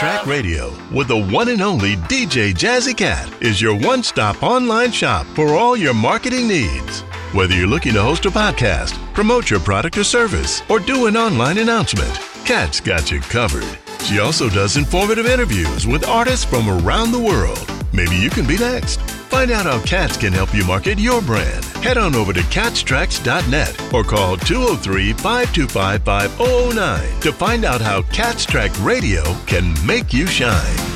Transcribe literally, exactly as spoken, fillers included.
Track Radio with the one and only D J Jazzy Cat is your one-stop online shop for all your marketing needs. Whether you're looking to host a podcast, promote your product or service, or do an online announcement, Cat's got you covered. She also does informative interviews with artists from around the world. Maybe you can be next. Find out how Cats can help you market your brand. Head on over to cats tracks dot net or call two oh three, five two five, five oh oh nine to find out how Cats Track Radio can make you shine.